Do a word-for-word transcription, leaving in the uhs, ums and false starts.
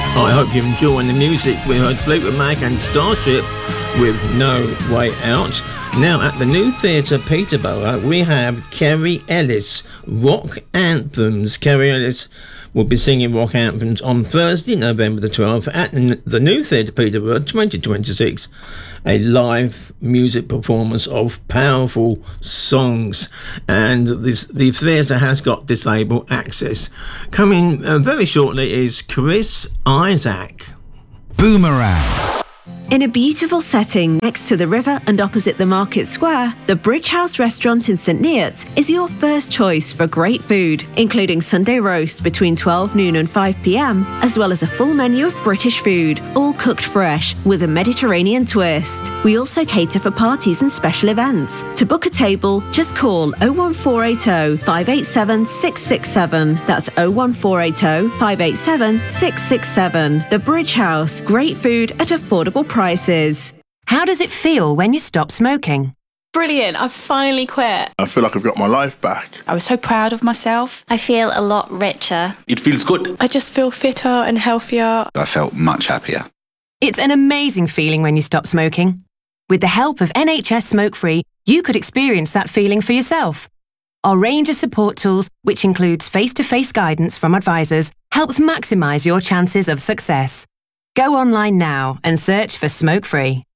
I hope you're enjoying the music. We heard Fleetwood Mac and Starship with No Way Out. Now at the New Theatre Peterborough, we have Kerry Ellis, Rock Anthems. Kerry Ellis will be singing rock anthems on Thursday, November the twelfth at the New Theatre Peterborough twenty twenty-six. A live music performance of powerful songs, and this the theatre has got disabled access. Coming uh, very shortly is Chris Isaak. Boomerang. In a beautiful setting next to the river and opposite the market square, the Bridge House restaurant in St Neots is your first choice for great food, including Sunday roast between twelve noon and five p m, as well as a full menu of British food, all cooked fresh with a Mediterranean twist. We also cater for parties and special events. To book a table, just call oh one four eight oh, five eight seven, six six seven. That's oh one four eight oh, five eight seven, six six seven. The Bridge House, great food at affordable prices. Prices. How does it feel when you stop smoking? Brilliant, I've finally quit. I feel like I've got my life back. I was so proud of myself. I feel a lot richer. It feels good. I just feel fitter and healthier. I felt much happier. It's an amazing feeling when you stop smoking. With the help of N H S Smoke Free, you could experience that feeling for yourself. Our range of support tools, which includes face-to-face guidance from advisors, helps maximise your chances of success. Go online now and search for Smoke Free.